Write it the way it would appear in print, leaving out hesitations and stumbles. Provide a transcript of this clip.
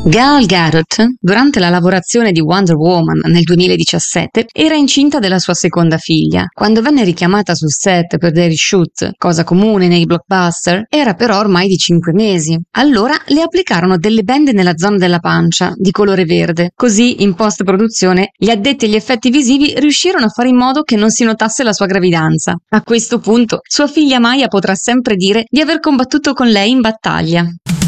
Gal Gadot, durante la lavorazione di Wonder Woman nel 2017, era incinta della sua seconda figlia. Quando venne richiamata sul set per dei reshoot, cosa comune nei blockbuster, era però ormai di 5 mesi. Allora le applicarono delle bende nella zona della pancia, di colore verde. Così, in post-produzione, gli addetti agli effetti visivi riuscirono a fare in modo che non si notasse la sua gravidanza. A questo punto, sua figlia Maya potrà sempre dire di aver combattuto con lei in battaglia.